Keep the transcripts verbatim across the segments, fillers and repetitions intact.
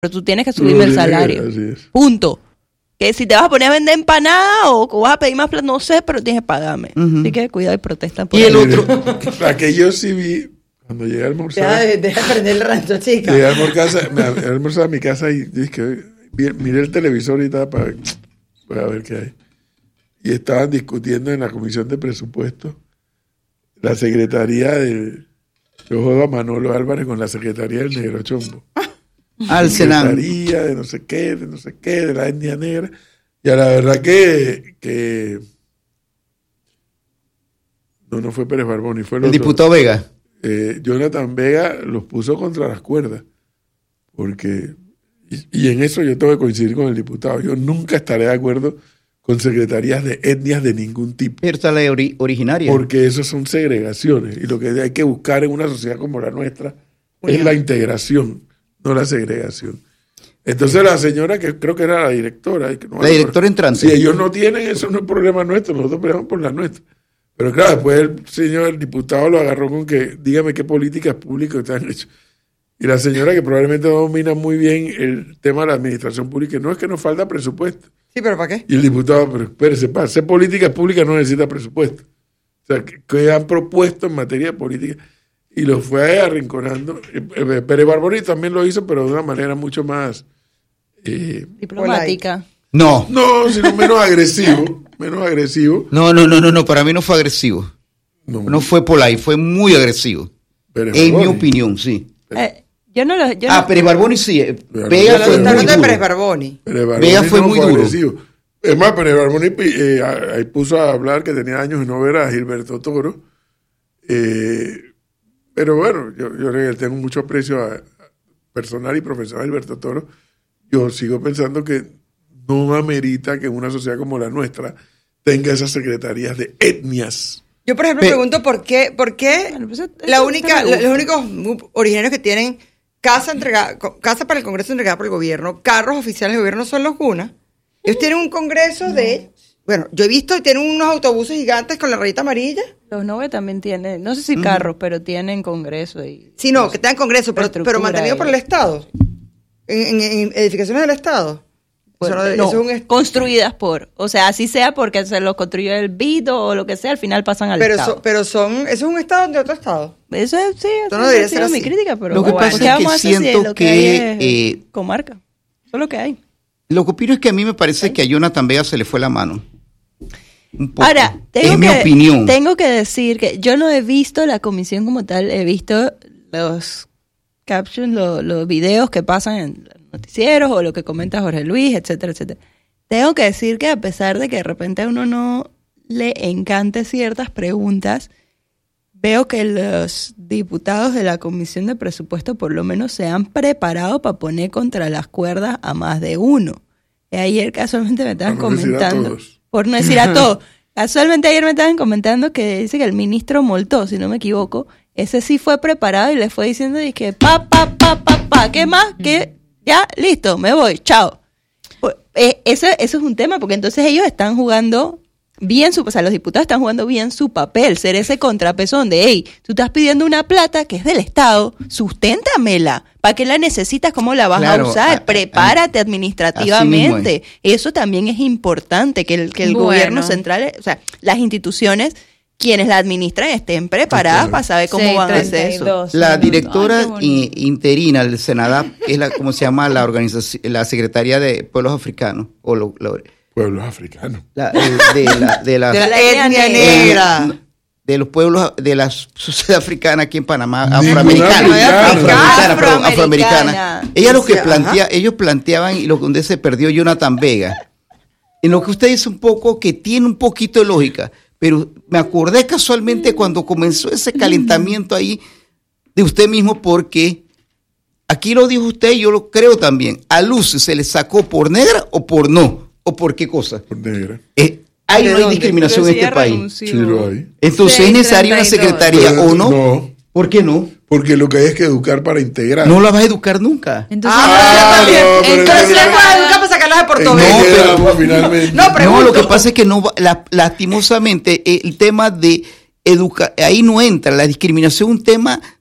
pero tú tienes que subirme el salario. Así es. Punto. Que si te vas a poner a vender empanadas o, o vas a pedir más plata, no sé, pero tienes que pagarme. Uh-huh. Así que cuidado y protestan por y el otro. La que yo sí vi, cuando llegué a almorzar. Deja, deja prender el rancho, chica. Llegué a almorzar, me, a almorzar a mi casa y dije, miré el televisor y estaba para, para ver qué hay. Y estaban discutiendo en la comisión de presupuesto la secretaría del. Yo juego a Manolo Álvarez con la secretaría del Negro Chombo. Al Senado. Secretaría de no sé qué, de no sé qué, de la etnia negra. Y a la verdad que, que no, no fue Pérez Barboni, fue el, el otro. diputado Vega. Eh, Jonathan Vega los puso contra las cuerdas. Porque, y, y en eso yo tengo que coincidir con el diputado. Yo nunca estaré de acuerdo con secretarías de etnias de ningún tipo. Pero está la ori- originaria. Porque eso son segregaciones. Y lo que hay que buscar en una sociedad como la nuestra Muy es bien. la integración, no la segregación. Entonces la señora, que creo que era la directora. Que no la directora entrante. Si ellos no tienen, eso no es problema nuestro, nosotros peleamos por la nuestra. Pero claro, después el señor, el diputado lo agarró con que, dígame qué políticas públicas están hechas. Y la señora, que probablemente no domina muy bien el tema de la administración pública, no es que nos falta presupuesto. Sí, pero ¿para qué? Y el diputado, pero espérese, para hacer políticas públicas no necesita presupuesto. O sea, que, que han propuesto en materia de política. Y lo fue arrinconando. Pérez Barboni también lo hizo, pero de una manera mucho más eh, diplomática. No. No, sino menos agresivo. Menos agresivo. No, no, no, no, no, para mí no fue agresivo. No, no fue polite, fue muy agresivo. Pérez en Barboni. mi opinión, sí. Eh, yo no lo. Yo ah, no... Pérez Barboni sí. Pero Vega no, fue no, muy no, duro. Pérez Barboni. Pérez Barboni Vega fue no muy fue duro. Agresivo. Es más, Pérez Barboni eh, ahí puso a hablar que tenía años y no ver a Gilberto Toro. Eh, pero bueno, yo, yo tengo mucho aprecio a, a personal y profesional a Gilberto Toro. Yo sigo pensando que no amerita que en una sociedad como la nuestra tenga esas secretarías de etnias. Yo, por ejemplo, Pe- pregunto por qué, por qué bueno, pues eso, la eso única, los únicos originarios que tienen casa entregada, casa para el Congreso entregada por el gobierno, carros oficiales del gobierno son los Guna. Ellos tienen un congreso no. de, bueno, yo he visto y tienen unos autobuses gigantes con la rayita amarilla. Los Nove también tienen, no sé si carros, uh-huh. pero tienen congreso y. Sí, no, que tengan congreso, pero, pero mantenido y... por el Estado, en, en, en edificaciones del Estado. Bueno, no, no, eso es un... construidas por, o sea, así sea porque se lo construyó el B I D o lo que sea, al final pasan al pero Estado. So, pero son, eso es un Estado de otro Estado. Eso es, sí, eso no debería ser mi crítica, pero lo que bueno, pasa es que siento lo que, que es eh, comarca, eso es lo que hay. Lo que opino es que a mí me parece ¿sí? que a Jonathan Vega se le fue la mano. Un poco. Ahora, tengo es que, mi opinión. Tengo que decir que yo no he visto la comisión como tal, he visto los captions, los, los videos que pasan en los noticieros o lo que comenta Jorge Luis, etcétera, etcétera. Tengo que decir que a pesar de que de repente a uno no le encante ciertas preguntas, veo que los diputados de la Comisión de Presupuesto por lo menos se han preparado para poner contra las cuerdas a más de uno. Y ayer casualmente me estaban por no comentando, por no decir a todos, casualmente ayer me estaban comentando que dice que el ministro Moltó, si no me equivoco, ese sí fue preparado y le fue diciendo que pa, pa, pa, pa, pa, ¿qué más? ¿Qué? Ya, listo, me voy, chao. Eh, eso, eso es un tema, porque entonces ellos están jugando bien su, o sea, los diputados están jugando bien su papel, ser ese contrapeso donde, hey, tú estás pidiendo una plata que es del Estado, susténtamela, ¿para qué la necesitas? ¿Cómo la vas claro, a usar? A, Prepárate a, administrativamente. Eso también es importante, que el, que el bueno. gobierno central, o sea, las instituciones, quienes la administran estén preparadas para saber cómo sí, van a hacer eso. La directora Ay, interina del Senadap es la, ¿cómo se llama? La organización, la Secretaría de Pueblos Africanos. O lo, lo, Pueblos africanos. La, de, de, la, de, la, de la etnia negra. Eh, de los pueblos de la sociedad africana aquí en Panamá, afroamericana, afroamericana, perdón, afroamericana. Ella lo que plantea, ellos planteaban y lo donde se perdió Jonathan Vega. En lo que usted dice un poco que tiene un poquito de lógica. Pero me acordé casualmente cuando comenzó ese calentamiento ahí de usted mismo, porque aquí lo dijo usted y yo lo creo también. A Luz se le sacó por negra o por no, o por qué cosa. Por negra. Eh, ahí no hay discriminación en este país. Sí, lo hay. Entonces, ¿es necesaria una secretaría Pero, o no? No. ¿Por qué no? Porque lo que hay es que educar para integrar. No la vas a educar nunca. Entonces, ah, no, no, entonces la vas a educar para sacarlas de Portobelo. No, pero, finalmente. no, no, lo que pasa es que no, la, lastimosamente el tema de educar, ahí no entra la discriminación, un tema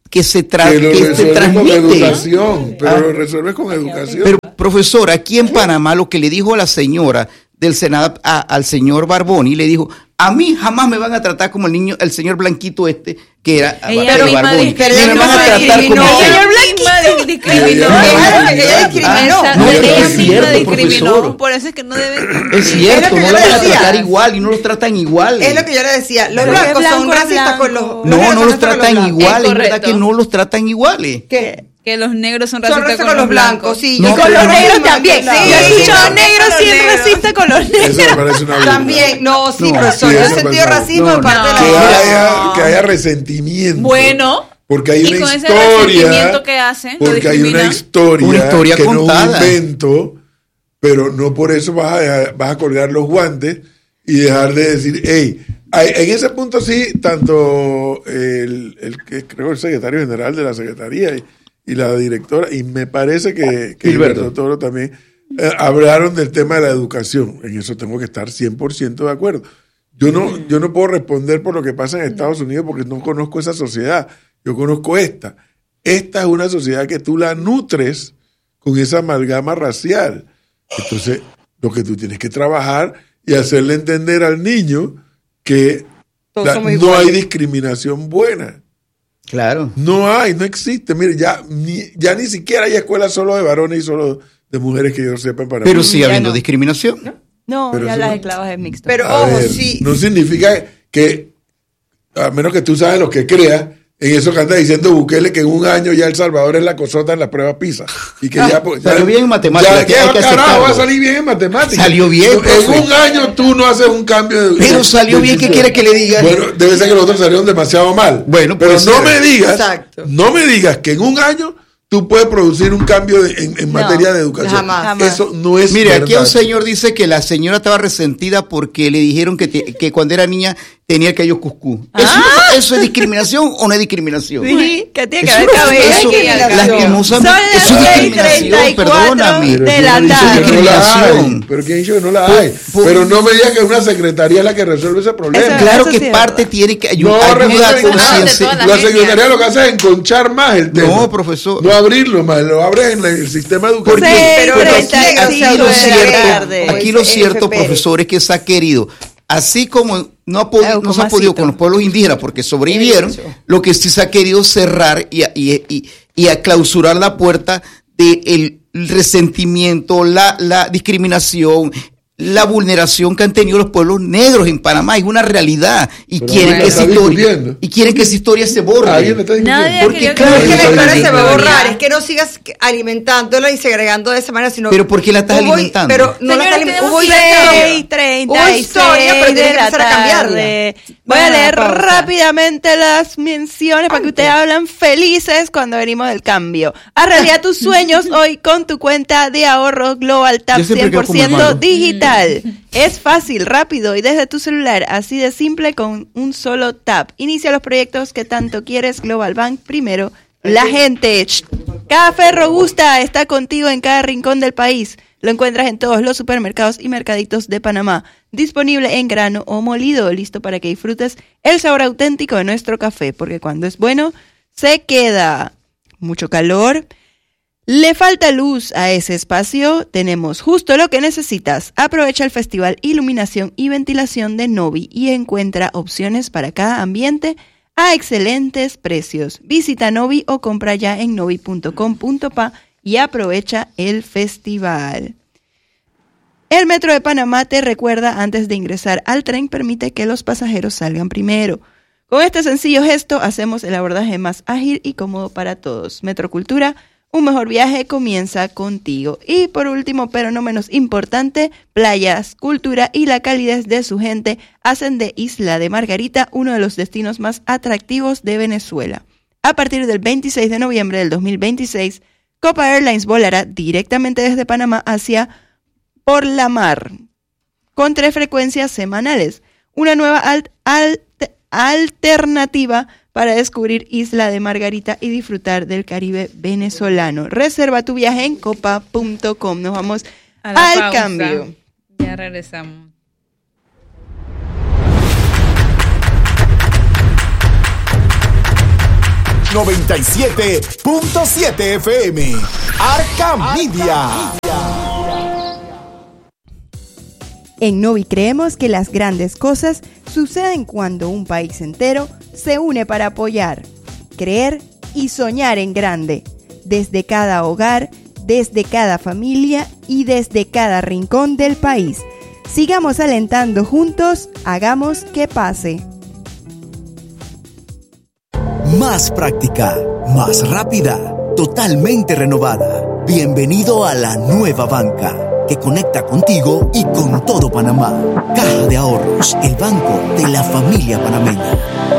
que se, tra- que que se transmite. Con educación, pero ah. lo resuelves con educación. Pero, profesor, aquí en Panamá lo que le dijo a la señora del Senado, a, al señor Barboni, le dijo, a mí jamás me van a tratar como el niño, el señor blanquito este, que era ella pero Barboni. Pero me van a tratar como el señor blanquito discriminó. Ella discriminó. No, ella es cierto, discriminó. profesor. Por eso es que no deben. Es cierto, es no lo la que van a yo decía. tratar igual y no los tratan igual. Es lo que yo le decía. Los Pero blancos blanco son es racistas con los. blanco. No, negros no son los racistas con tratan blancos. igual, Es es verdad correcto. que no los tratan iguales. ¿Qué? Que los negros son Son racistas racistas con los blancos. sí. No, y pero con los no. negros también. Sí, Sí, yo he sí, escuchado sí. negros Negro siendo siendo racista con los negros. Eso me parece una burla. También, no, sí, No, profesor. sí, Yo he eso me sentido parece- racismo no, de parte no. de Que la haya, que haya resentimiento. Bueno. Porque hay y una con ese historia. resentimiento que hacen, lo Porque hay una discriminan. historia, Una historia que contada. no es un invento, pero no por eso vas a, dejar- vas a colgar los guantes y dejar de decir, hey, hay- en ese punto sí, tanto el, el que creo el secretario general de la Secretaría y, y la directora, y me parece que, que Gilberto. Gilberto Toro también, eh, hablaron del tema de la educación. En eso tengo que estar cien por ciento de acuerdo. Yo no, yo no puedo responder por lo que pasa en Estados Unidos porque no conozco esa sociedad. Yo conozco esta. Esta es una sociedad que tú la nutres con esa amalgama racial. Entonces, lo que tú tienes que trabajar y hacerle entender al niño que Todos la- somos no iguales. hay discriminación buena. Claro. No hay, no existe. Mire, ya ni, ya ni siquiera hay escuelas solo de varones y solo de mujeres que yo sepa para Pero sigue Ya habiendo no. discriminación. No, Pero ya eso las no- esclavas es mixto. Pero A ojo, ver, sí. no significa que, a menos que tú sabes lo que creas, en eso que anda diciendo Bukele, que en un año ya El Salvador es la cosota en la prueba PISA. Y que ya, pues, salió ya- bien en matemáticas, Ya, que ya, hay que carajo, aceptarlo. va a salir bien en matemáticas. Salió bien, En profe. un año tú no haces un cambio de. Pero salió de bien, ¿qué sistema. quiere que le diga? Bueno, debe ser que los otros salieron demasiado mal. Bueno, pero puede no ser. me digas, Exacto. no me digas que en un año tú puedes producir un cambio de- en, en No, materia de educación. jamás. Jamás. Eso no es Mire, aquí verdad. un señor dice que la señora estaba resentida porque le dijeron que, te- que cuando era niña tenía el cabello cuscú. ¿Eso, ¿Eso es discriminación o no es discriminación? Sí, que tiene que Eso haber no es- cabello. eso, aquí al cambio. lastimosamente, Son las eso es seis discriminación, treinta y cuatro perdóname. Pero de eso la no dice que tarde. no la hay. Discriminación. Pero ¿quién ha dicho que no la Por- hay? por- Pero no me digas que una secretaría es la que resuelve ese problema. Eso- Claro eso que sí es parte verdad. tiene que No, ayudar, ayuda a resuelve nada. conciencia. Todas las La agencias. secretaría lo que hace es enconchar más el tema. No, profesor. No abrirlo más, lo abres en la- el sistema educativo. Porque Seis Pero aquí, treinta y aquí cinco lo de la cierto, tarde. aquí lo Como dice cierto, F P R. profesor, es que se ha querido, así como no, ha podi- Au, no se ha Comacito. podido con los pueblos indígenas porque sobrevivieron, Eso. lo que sí se ha querido cerrar y a, y, y- y a clausurar la puerta del resentimiento, la, la discriminación, la vulneración que han tenido los pueblos negros en Panamá. Es una realidad y Pero quieren alguien que esa está historia discutiendo. y quieren que esa historia se borre. Alguien le está discutiendo. Nadie ha Porque querido claro, No es que la Eso es historia se va a historia. borrar, es que no sigas alimentándola y segregando de esa manera, sino Pero ¿por qué la estás hubo- alimentando? Pero no la Señora, estás alimentando. tenemos Hubo seis historia. treinta Hubo y historia, pero seis tiene de que la empezar a cambiarla. tarde. Voy a Vamos a leer la pausa. rápidamente las menciones para que ustedes hablan felices cuando venimos del cambio. Haz realidad tus sueños hoy con tu cuenta de ahorro Global Tap Yo siempre cien quedo por como ciento hermano. digital. Es fácil, rápido y desde tu celular, así de simple con un solo tap. Inicia los proyectos que tanto quieres. Global Bank primero. La gente. Café Robusta está contigo en cada rincón del país. Lo encuentras en todos los supermercados y mercaditos de Panamá. Disponible en grano o molido, listo para que disfrutes el sabor auténtico de nuestro café, porque cuando es bueno, se queda. Mucho calor. Le falta luz a ese espacio. Tenemos justo lo que necesitas. Aprovecha el Festival Iluminación y Ventilación de Novi y encuentra opciones para cada ambiente a excelentes precios. Visita Novi o compra ya en novi punto com punto pa y aprovecha el festival. El Metro de Panamá te recuerda antes de ingresar al tren, permite que los pasajeros salgan primero. Con este sencillo gesto hacemos el abordaje más ágil y cómodo para todos. Metrocultura, un mejor viaje comienza contigo. Y por último, pero no menos importante, playas, cultura y la calidez de su gente hacen de Isla de Margarita uno de los destinos más atractivos de Venezuela. A partir del veintiséis de noviembre del dos mil veintiséis, Copa Airlines volará directamente desde Panamá hacia por la mar, con tres frecuencias semanales. Una nueva al- al- alternativa para descubrir Isla de Margarita y disfrutar del Caribe venezolano. Reserva tu viaje en copa punto com. Nos vamos A la al pausa. cambio. Ya regresamos. noventa y siete punto siete F M. Arca Media. En Novi creemos que las grandes cosas suceden cuando un país entero se une para apoyar, creer y soñar en grande, desde cada hogar, desde cada familia y desde cada rincón del país. Sigamos alentando juntos, hagamos que pase. Más práctica, más rápida, totalmente renovada. Bienvenido a la nueva banca, que conecta contigo y con todo Panamá. Caja de Ahorros, el banco de la familia panameña.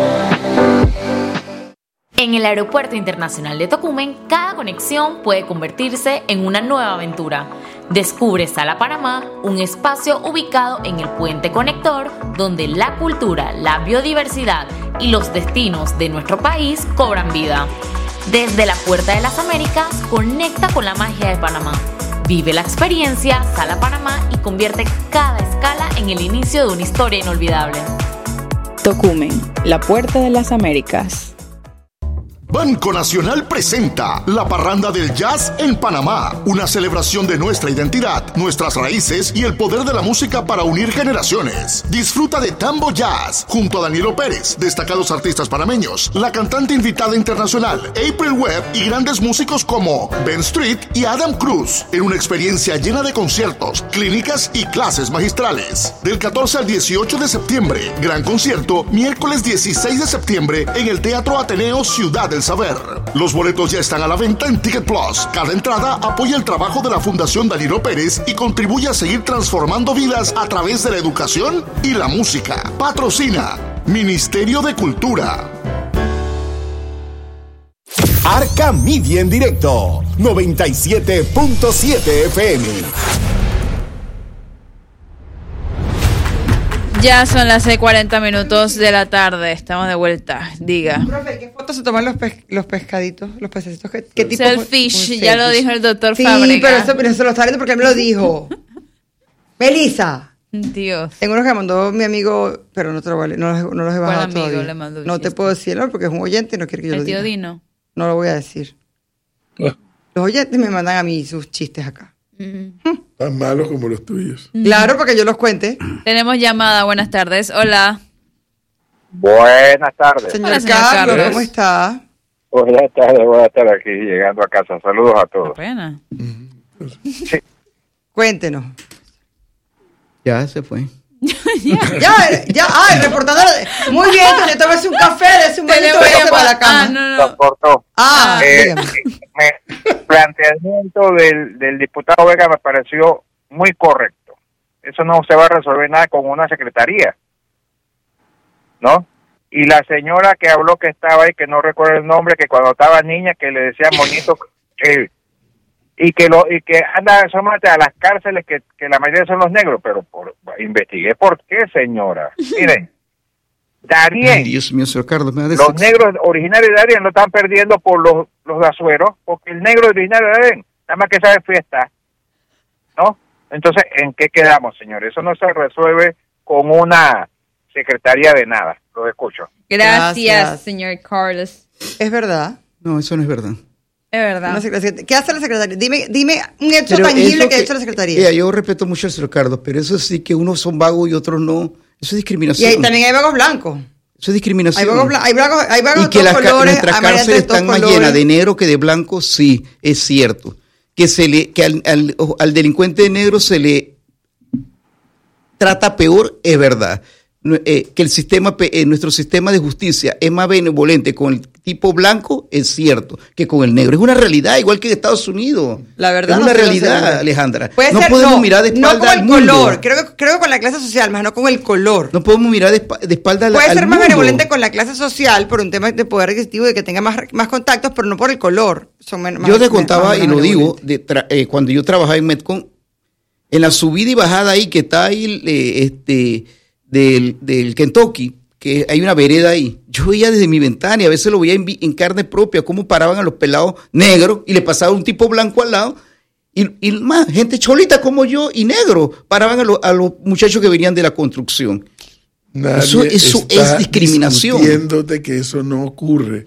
En el Aeropuerto Internacional de Tocumen, cada conexión puede convertirse en una nueva aventura. Descubre Sala Panamá, un espacio ubicado en el puente conector, donde la cultura, la biodiversidad y los destinos de nuestro país cobran vida. Desde la Puerta de las Américas, conecta con la magia de Panamá. Vive la experiencia Sala Panamá y convierte cada escala en el inicio de una historia inolvidable. Tocumen, la Puerta de las Américas. Banco Nacional presenta la Parranda del Jazz en Panamá, una celebración de nuestra identidad, nuestras raíces y el poder de la música para unir generaciones. Disfruta de Tambo Jazz junto a Danilo Pérez, destacados artistas panameños, la cantante invitada internacional April Webb y grandes músicos como Ben Street y Adam Cruz, en una experiencia llena de conciertos, clínicas y clases magistrales. Del catorce al dieciocho de septiembre, gran concierto, miércoles dieciséis de septiembre en el Teatro Ateneo Ciudad del Saber. Los boletos ya están a la venta en Ticket Plus. Cada entrada apoya el trabajo de la Fundación Danilo Pérez y contribuye a seguir transformando vidas a través de la educación y la música. Patrocina Ministerio de Cultura. Arca Media en directo, noventa y siete punto siete F M. Ya son las seis cuarenta minutos de la tarde. Estamos de vuelta. Diga. Profe, ¿qué fotos se toman los, pe- los pescaditos? Los pececitos. ¿Qué, qué tipo? Selfish, ya lo dijo el doctor sí, Fábrega. Sí, pero eso, pero eso lo está viendo porque él me lo dijo. Melissa. Dios. Tengo unos que mandó mi amigo, pero no te lo vale, no los, no los he bajado amigo todavía. le mandó no te puedo decirlo porque es un oyente y no quiere que yo el lo diga. tío Dino. No lo voy a decir. Ah. Los oyentes me mandan a mí sus chistes acá. Tan malos como los tuyos. Claro, para que yo los cuente. Tenemos llamada. Buenas tardes. Hola. Buenas tardes. Señor, Hola, señor Carlos, Carlos. ¿cómo está? Buenas tardes, voy a estar aquí llegando a casa. Saludos a todos. Qué pena. Sí. Cuéntenos. Ya se fue. Ya, ya, ay, reportador. Muy bien, que tómese un café, dése un bañito y se va a la cama. Ah, no, Lo no. cortó. Ah, Eh, dígame. me- el planteamiento del, del diputado Vega me pareció muy correcto. Eso no se va a resolver nada con una secretaría, ¿no? Y la señora que habló que estaba ahí, que no recuerdo el nombre, que cuando estaba niña, que le decía monito, eh, y que lo y que anda solamente a las cárceles, que, que la mayoría son los negros, pero por, investigué por qué, señora. Miren, Darien, Ay, Dios mío, señor Carlos, me da los desex- negros originarios de Darien lo están perdiendo por los, los de Azuero, porque el negro originario de Darien nada más que sabe fiesta, ¿no? Entonces, ¿en qué quedamos, señor? Eso no se resuelve con una secretaría de nada. Lo escucho. Gracias, Gracias. señor Carlos. Es verdad. No, eso no es verdad. Es verdad. Una secretaría. ¿Qué hace la secretaría? Dime, dime un hecho Pero tangible eso que ha hecho la secretaría. Mira, yo respeto mucho al señor Carlos, pero eso sí que unos son vagos y otros no. Eso es Y discriminación. ahí también hay vagos blancos. Eso es discriminación. Hay vagos, bla- hay vagos, hay vagos Y de que todos las ca- colores, nuestras amarillas de cárceles todos están más colores. llenas de negro que de blanco, sí, es cierto. Que se le, que al, al, al delincuente negro se le trata peor, es verdad. No, eh, que el sistema, pe- eh, nuestro sistema de justicia es más benevolente con el tipo blanco, es cierto, que con el negro. Es una realidad, igual que en Estados Unidos. La verdad es no una sé, no sé, realidad, no sé. Alejandra. Puede no ser, podemos no, mirar de espalda no con al el mundo. color. Creo que, creo que con la clase social, más no con el color. No podemos mirar de, espa- de espalda al, Puede al ser más mundo. benevolente con la clase social por un tema de poder adquisitivo, de que tenga más, más contactos, pero no por el color. Son men- Yo más- te contaba, más y lo digo, benevolentes. de tra- eh, cuando yo trabajaba en Metcon, en la subida y bajada ahí que está ahí eh, este, del, del Kentucky, que hay una vereda ahí, yo veía desde mi ventana y a veces lo veía en, vi- en carne propia, cómo paraban a los pelados negros y le pasaba un tipo blanco al lado, y, y más, gente cholita como yo y negro, paraban a, lo- a los muchachos que venían de la construcción. Nadie Eso- eso está es discriminación. discutiéndote que eso no ocurre.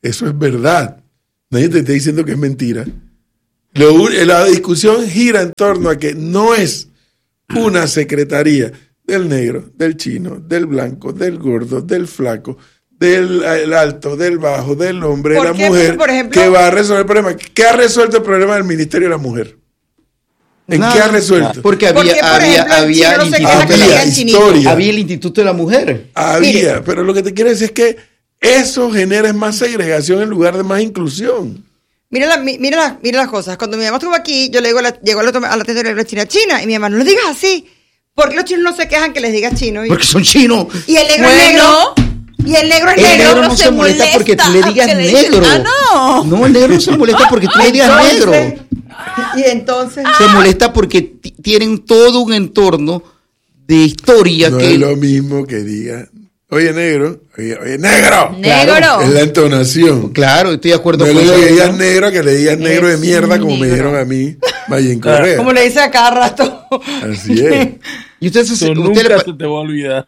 Eso es verdad. Nadie te está diciendo que es mentira. Lo, la discusión gira en torno a que no es una secretaría del negro, del chino, del blanco, del gordo, del flaco, del el alto, del bajo, del hombre, de la qué, mujer, por ejemplo, que va a resolver el problema. ¿Qué ha resuelto el problema del Ministerio de la Mujer? ¿En no, qué ha resuelto? Porque había, porque, había, ejemplo, había, el no había, historia. había el Instituto de la Mujer. Había, Mire. Pero lo que te quiero decir es que eso genera más segregación en lugar de más inclusión. Mira, la, mira, la, mira las cosas. Cuando mi mamá estuvo aquí, yo le digo, la, llegó a la, a la tienda de la China, China, y mi mamá, no lo digas así. ¿Por qué los chinos no se quejan que les digas chino? Y, porque son chinos. Y el negro bueno. es negro. Y el negro es el negro. negro no, no se, se molesta porque tú le digas le negro. Dicen, ah, no. no, el negro no se molesta porque tú le digas entonces, negro. Y entonces. Se molesta porque t- tienen todo un entorno de historia no que. No es lo mismo que diga. Oye, negro, oye, oye, negro. Negro. Claro, es la entonación. Claro, estoy de acuerdo no con eso. No le digas negro, que le digas negro de mierda, como me dijeron a mí, Mayín Correa. Como le dice a cada rato. Así es. Y usted se usted nunca le... se te va a olvidar.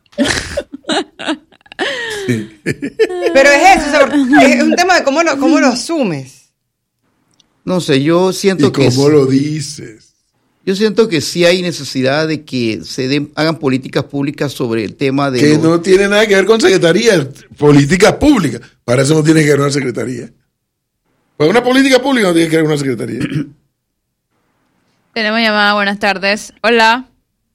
Sí. Pero es eso, o sea, es un tema de cómo lo, cómo lo asumes. No sé, yo siento ¿Y que... ¿Cómo lo dices? Yo siento que sí hay necesidad de que se den, hagan políticas públicas sobre el tema de... Que los... no tiene nada que ver con secretaría, políticas públicas. Para eso no tiene que ver una secretaría. Para una política pública no tiene que ver una secretaría. Tenemos llamada, buenas tardes. Hola.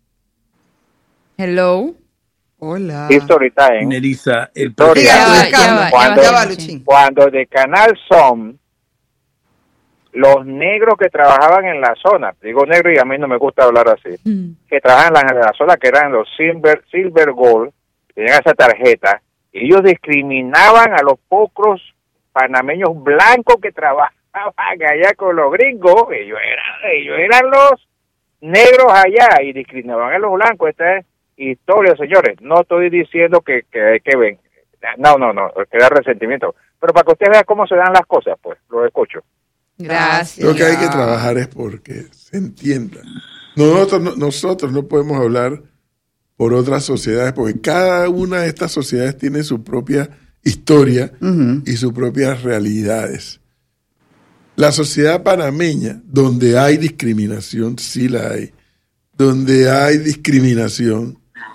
Hello. Hola. Story time. Nerissa, el Story ya, ya va, cuando, ya va, cuando de Canal Som, los negros que trabajaban en la zona, digo negro y a mí no me gusta hablar así, mm. que trabajaban en la, en la zona que eran los Silver, Silver Gold, tenían esa tarjeta, y ellos discriminaban a los pocos panameños blancos que trabajaban allá con los gringos, ellos eran, ellos eran los negros allá y discriminaban a los blancos. Esta es historia, señores. No estoy diciendo que, que, que ven. No, no, no, que da resentimiento. Pero para que ustedes vean cómo se dan las cosas, pues, lo escucho. Gracias. Lo que hay que trabajar es porque se entienda. Nosotros no, nosotros no podemos hablar por otras sociedades, porque cada una de estas sociedades tiene su propia historia uh-huh. y sus propias realidades. La sociedad panameña, donde hay discriminación, sí la hay. Donde hay discriminación,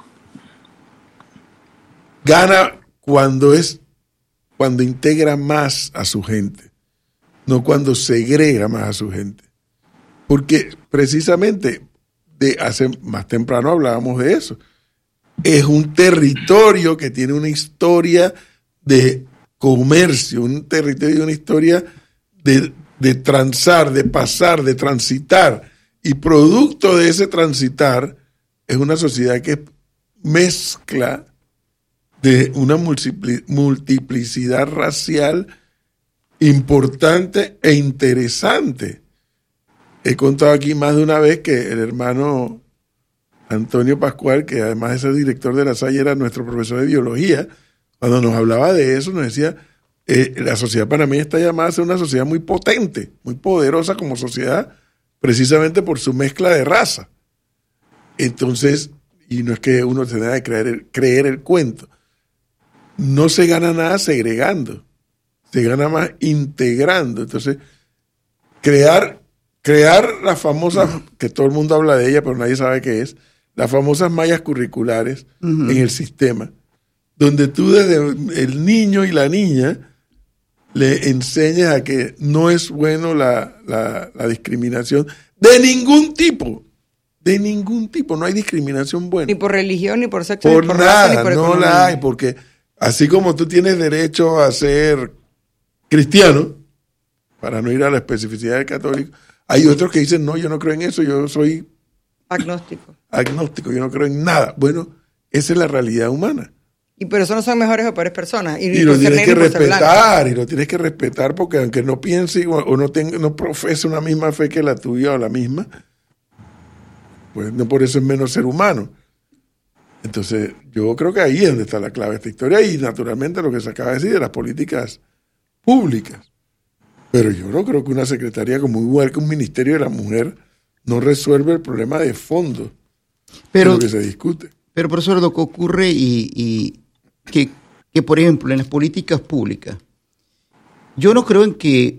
gana cuando es, cuando integra más a su gente, no cuando segrega más a su gente. Porque precisamente, de hace más temprano hablábamos de eso. Es un territorio que tiene una historia de comercio, un territorio y una historia de, de transar, de pasar, de transitar. Y producto de ese transitar es una sociedad que mezcla de una multiplicidad racial importante e interesante. He contado aquí más de una vez que el hermano Antonio Pascual, que además es el director de La Salle, era nuestro profesor de biología, cuando nos hablaba de eso nos decía, eh, la sociedad panameña está llamada a ser una sociedad muy potente, muy poderosa como sociedad, precisamente por su mezcla de raza. Entonces, y no es que uno se tenga que creer el, creer el cuento, no se gana nada segregando, se gana más integrando. Entonces, crear, crear las famosas, que todo el mundo habla de ella, pero nadie sabe qué es, las famosas mallas curriculares uh-huh. en el sistema, donde tú desde el niño y la niña le enseñas a que no es bueno la, la, la discriminación de ningún tipo, de ningún tipo, no hay discriminación buena. Ni por religión, ni por sexo, por ni por nada, raza, ni por no economía. la hay, porque así como tú tienes derecho a ser cristiano, para no ir a la especificidad del católico, hay otros que dicen, no, yo no creo en eso, yo soy agnóstico. Agnóstico, yo no creo en nada. Bueno, esa es la realidad humana. Y por eso no son mejores o peores personas. Y, y lo tienes que respetar, y lo tienes que respetar porque aunque no piense o no tenga, no profese una misma fe que la tuya o la misma, pues no por eso es menos ser humano. Entonces, yo creo que ahí es donde está la clave de esta historia y naturalmente lo que se acaba de decir de las políticas públicas. Pero yo no creo que una secretaría como igual que un ministerio de la mujer no resuelve el problema de fondo pero, de lo que se discute. Pero, profesor, lo que ocurre y, y que, que, por ejemplo, en las políticas públicas, Yo no creo en que,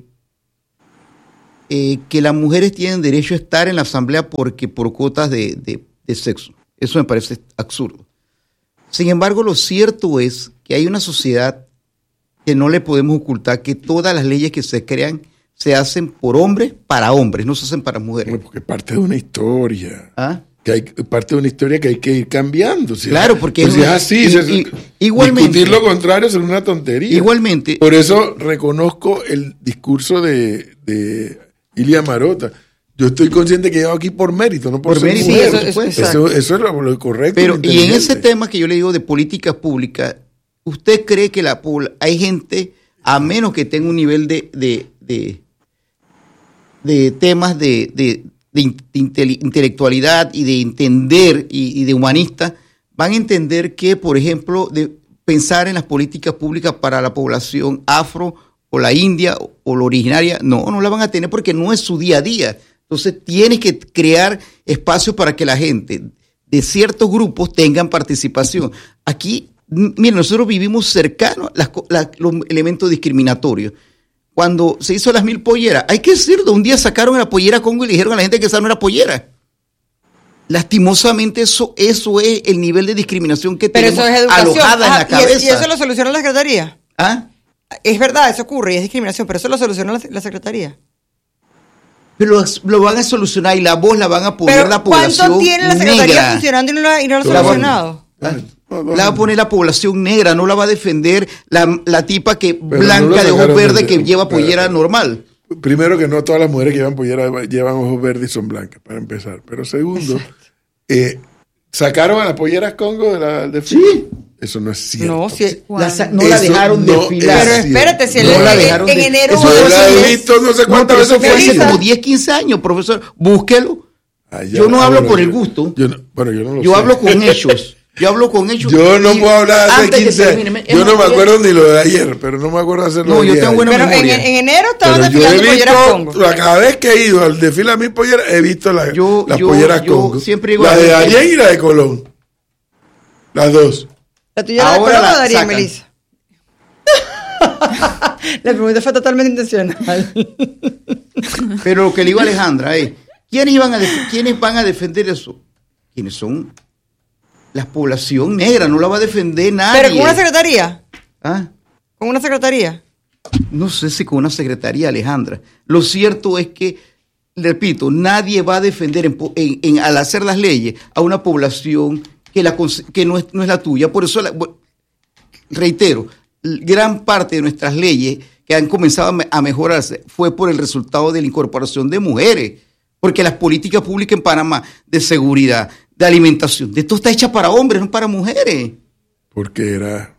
eh, que las mujeres tienen derecho a estar en la asamblea porque por cuotas de, de, de sexo. Eso me parece absurdo. Sin embargo, lo cierto es que hay una sociedad que no le podemos ocultar que todas las leyes que se crean se hacen por hombres para hombres, no se hacen para mujeres. Bueno, porque parte de una historia. ¿Ah? Que hay parte de una historia que hay que ir cambiando. Si claro, es, porque pues es, si es así. Y, es, y, igualmente, discutir lo contrario es una tontería. Igualmente. Por eso reconozco el discurso de, de Ilia Marota. Yo estoy consciente que llevo aquí por mérito, no por, por ser mérito. Sí, eso, eso, eso, eso es lo, lo correcto. Pero, y en ese tema que yo le digo de políticas públicas, ¿usted cree que la hay gente, a menos que tenga un nivel de, de, de, de temas de, de, de intelectualidad y de entender y, y de humanista, van a entender que, por ejemplo, de pensar en las políticas públicas para la población afro o la india o, o la originaria? No, no la van a tener porque no es su día a día. Entonces tienes que crear espacios para que la gente de ciertos grupos tengan participación. Aquí, miren, nosotros vivimos cercanos a los elementos discriminatorios. Cuando se hizo las mil polleras, hay que decirlo, un día sacaron la pollera Congo y le dijeron a la gente que esa no era pollera. Lastimosamente eso, eso es el nivel de discriminación que Pero tenemos eso es educación. alojada Ajá, en la cabeza. ¿Y, es, ¿Y eso lo soluciona la Secretaría? ¿Ah? Es verdad, eso ocurre y es discriminación, pero eso lo soluciona la, la Secretaría. Pero lo, lo van a solucionar y la voz la van a poner pero la población ¿cuánto tiene la Secretaría negra funcionando y no, la, y no lo ha solucionado? La, la va a poner la población negra, no la va a defender la, la tipa que pero blanca no de ojos verdes de, que lleva pollera pero, normal. Primero que no todas las mujeres que llevan pollera llevan ojos verdes y son blancas, para empezar. Pero segundo, eh, ¿sacaron a las polleras Congo de la de Sí. Eso no es cierto. No, si, la, no la dejaron no desfilar. Pero espérate, si no el, la en, dejaron en de, enero... Eso yo la he visto no sé cuántas no, veces. Eso fue hace como diez, quince años, profesor. Búsquelo. Ah, ya, yo no hablo bueno, por yo, el gusto. Yo no, bueno, yo no lo Yo sé. hablo con hechos. Yo hablo con hechos. Yo no y puedo hablar hace quince años. termine, Yo no me acuerdo ni lo de ayer, pero no me acuerdo hacerlo. No, yo tengo buena Pero memoria. en, en enero estaban Pero desfilando yo he polleras visto, Congo. cada vez que he ido al desfile a mis polleras, he visto la, yo, las yo, polleras yo Congo. Siempre digo la a de la Darien y la de Colón. Las dos. ¿La tuya Ahora era de la Colón o Darien, sacan. Melissa? La pregunta fue totalmente intencional. Pero lo que le digo a Alejandra es, ¿quiénes, iban a def- ¿quiénes van a defender eso? ¿Quiénes son? La población negra, no la va a defender nadie. ¿Pero con una secretaría? ¿Ah? ¿Con una secretaría? No sé si con una secretaría, Alejandra. Lo cierto es que, repito, nadie va a defender en, en, en, al hacer las leyes a una población que, la, que no, es, no es la tuya. Por eso, la, reitero, gran parte de nuestras leyes que han comenzado a mejorarse fue por el resultado de la incorporación de mujeres. Porque las políticas públicas en Panamá de seguridad, de alimentación, de todo está hecha para hombres, no para mujeres. Porque era...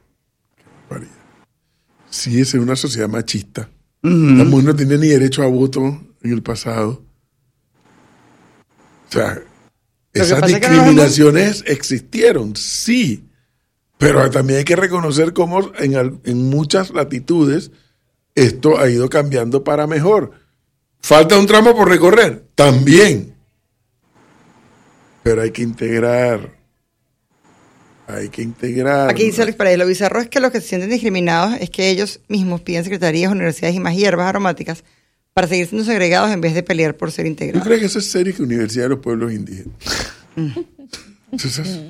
Sí, es una sociedad machista. Uh-huh. La mujer no tenía ni derecho a voto en el pasado. O sea, esas discriminaciones no... existieron, sí. Pero también hay que reconocer cómo en, en muchas latitudes esto ha ido cambiando para mejor. ¿Falta un tramo por recorrer? También. Pero hay que integrar. Hay que integrar. Aquí dice Alex Paredes, lo bizarro es que los que se sienten discriminados es que ellos mismos piden secretarías, universidades y más hierbas aromáticas para seguir siendo segregados en vez de pelear por ser integrados. Yo creo que eso es serio que Universidad de los Pueblos Indígenas. ¿Es eso?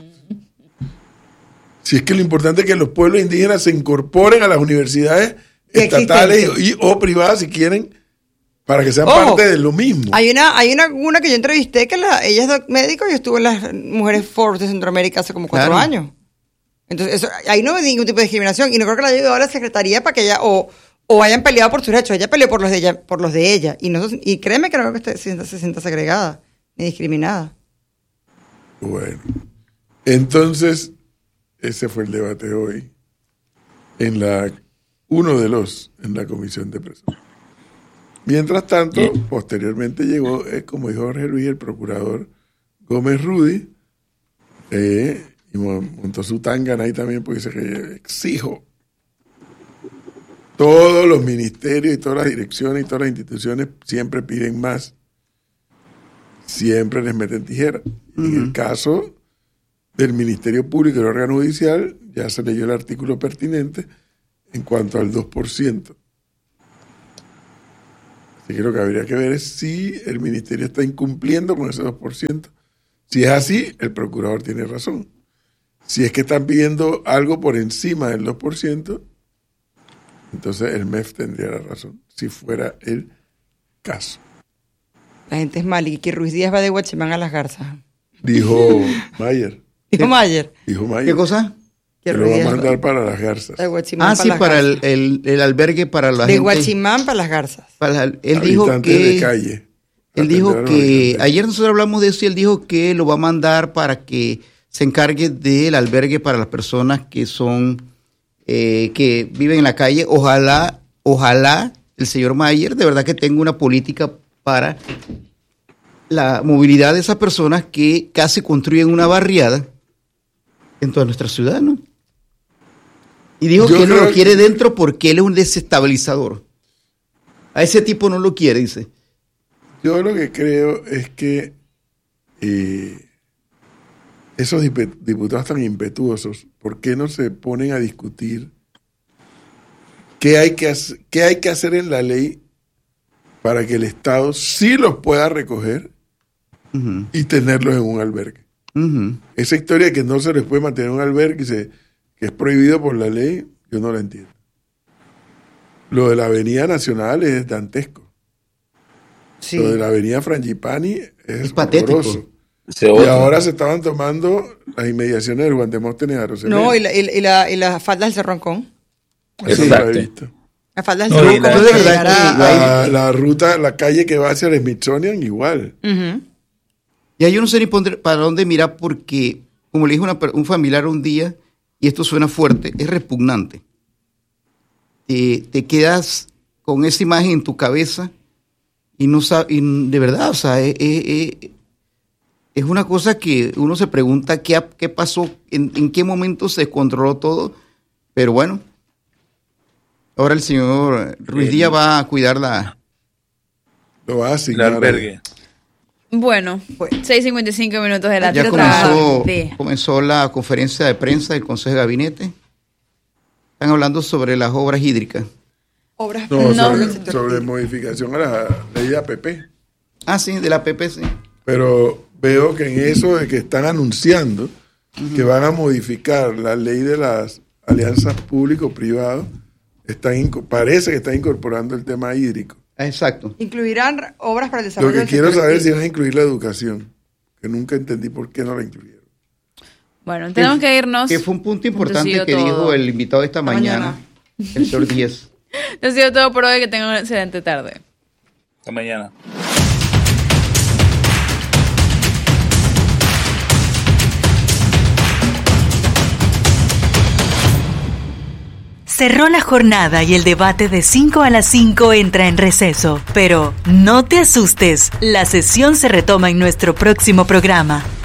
Si es que lo importante es que los pueblos indígenas se incorporen a las universidades estatales y, y, o privadas si quieren, para que sean Ojo, parte de lo mismo. Hay una, hay una, una que yo entrevisté que la, ella es médico y estuvo en las Mujeres Forbes de Centroamérica hace como cuatro claro. años. Entonces, eso, ahí no hay ningún tipo de discriminación y no creo que la haya ayudado a la secretaría para que ella o, o hayan peleado por sus derechos. Ella peleó por los de ella, por los de ella. Y, no, y créeme que no creo que esté, se, sienta, se sienta segregada ni discriminada. Bueno, entonces, ese fue el debate hoy en la, uno de los, en la Comisión de Personas. Mientras tanto, yeah. posteriormente llegó, eh, como dijo Jorge Luis, el procurador Gómez Rudy, eh, y montó su tangana ahí también, porque dice que exijo todos los ministerios y todas las direcciones y todas las instituciones siempre piden más, siempre les meten tijera. Uh-huh. En el caso del Ministerio Público y del órgano judicial, ya se leyó el artículo pertinente en cuanto al dos por ciento. Así que lo que habría que ver es si el ministerio está incumpliendo con ese dos por ciento. Si es así, el procurador tiene razón. Si es que están pidiendo algo por encima del dos por ciento, entonces el M E F tendría la razón, si fuera el caso. La gente es mal y que Ruiz Díaz va de Guachimán a Las Garzas. Dijo Mayer. Dijo Mayer. Dijo Mayer. ¿Qué cosa? Que lo va a mandar para Las Garzas. De ah, sí, para, para el, el, el albergue para la de gente. De Guachimán para Las Garzas. Para, él dijo que... de calle. Él dijo que... Ayer nosotros hablamos de eso y él dijo que lo va a mandar para que se encargue del albergue para las personas que son... Eh, que viven en la calle. Ojalá, ojalá el señor Mayer de verdad que tenga una política para la movilidad de esas personas que casi construyen una barriada en toda nuestra ciudad, ¿no? Y dijo Yo que él no lo quiere que... dentro porque él es un desestabilizador. A ese tipo no lo quiere, dice. Yo lo que creo es que eh, esos diputados tan impetuosos, ¿por qué no se ponen a discutir qué hay que hacer, qué hay que hacer en la ley para que el Estado sí los pueda recoger uh-huh. y tenerlos en un albergue? Uh-huh. Esa historia de que no se les puede mantener en un albergue y se, que es prohibido por la ley, yo no la entiendo. Lo de la Avenida Nacional es dantesco. Sí. Lo de la Avenida Frangipani es, es patético. Y ahora se estaban tomando las inmediaciones del Juan Demóstenes Arosemena. No, y la, y, y la, y la falda del Cerroncón. Sí, la he visto. La falda del no, Cerroncón. La, la, la, la ruta, la calle que va hacia el Smithsonian, igual. Uh-huh. Ya yo no sé ni para dónde mirar porque, como le dijo una, un familiar un día, y esto suena fuerte, es repugnante. Eh, te quedas con esa imagen en tu cabeza y no sabes, y de verdad, o sea, es, es, es una cosa que uno se pregunta qué, qué pasó, en, en qué momento se controló todo, pero bueno, ahora el señor Ruiz Díaz va a cuidar la... Lo va a asignar. El albergue. Bueno, seis cincuenta y cinco minutos de la tarde. Ya comenzó, comenzó la conferencia de prensa del Consejo de Gabinete. Están hablando sobre las obras hídricas. Obras no, no. Sobre, sobre modificación a la ley de A P P. Ah, sí, de la A P P, sí. Pero veo que en eso de que están anunciando uh-huh. que van a modificar la ley de las alianzas público-privadas, están, parece que están incorporando el tema hídrico. Exacto. Incluirán obras para el desarrollo. Lo que quiero saber es si van a incluir la educación, que nunca entendí por qué no la incluyeron. Bueno, tenemos que irnos. Que fue un punto importante que todo. dijo el invitado esta mañana, mañana, el señor Díaz. Eso ha sido todo por hoy, que tengan una excelente tarde. Hasta mañana. Cerró la jornada y el debate de cinco a las cinco entra en receso. Pero no te asustes, la sesión se retoma en nuestro próximo programa.